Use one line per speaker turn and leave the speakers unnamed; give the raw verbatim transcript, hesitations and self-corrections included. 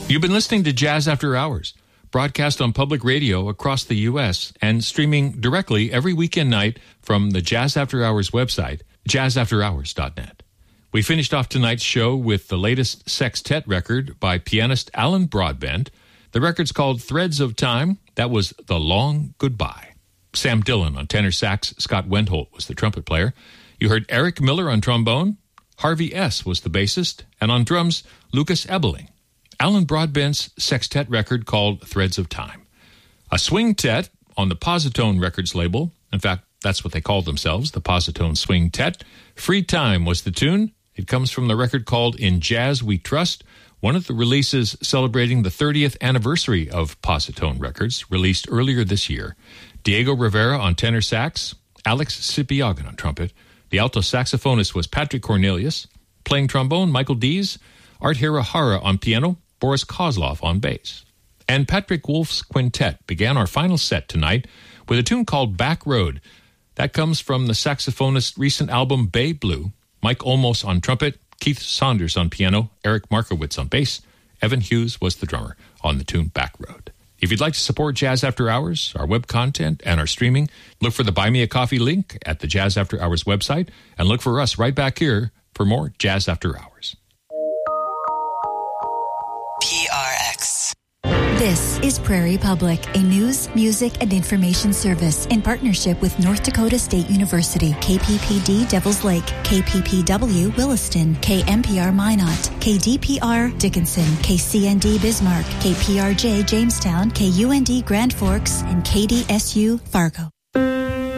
You've been listening to Jazz After Hours, broadcast on public radio across the U S and streaming directly every weekend night from the Jazz After Hours website, jazz after hours dot net. We finished off tonight's show with the latest sextet record by pianist Alan Broadbent. The record's called Threads of Time. That was The Long Goodbye. Sam Dillon on tenor sax, Scott Wendholt was the trumpet player. You heard Eric Miller on trombone, Harvey S. was the bassist, and on drums, Lucas Ebeling. Alan Broadbent's sextet record called Threads of Time. A swing-tet on the Positone Records label. In fact, that's what they called themselves, the Positone Swing-tet. Free Time was the tune. It comes from the record called In Jazz We Trust, one of the releases celebrating the thirtieth anniversary of Positone Records, released earlier this year. Diego Rivera on tenor sax, Alex Sipiagan on trumpet. The alto saxophonist was Patrick Cornelius. Playing trombone, Michael Dees. Art Hirahara on piano, Boris Kozlov on bass. And Patrick Wolf's quintet began our final set tonight with a tune called Back Road. That comes from the saxophonist's recent album Bay Blue. Mike Olmos on trumpet, Keith Saunders on piano, Eric Markowitz on bass. Evan Hughes was the drummer on the tune Back Road. If you'd like to support Jazz After Hours, our web content, and our streaming, look for the Buy Me a Coffee link at the Jazz After Hours website, and look for us right back here for more Jazz After Hours.
P R X.
This is Prairie Public, a news, music, and information service in partnership with North Dakota State University, K P P D Devils Lake, K P P W Williston, K M P R Minot, K D P R Dickinson, K C N D Bismarck, K P R J Jamestown, K U N D Grand Forks, and K D S U Fargo.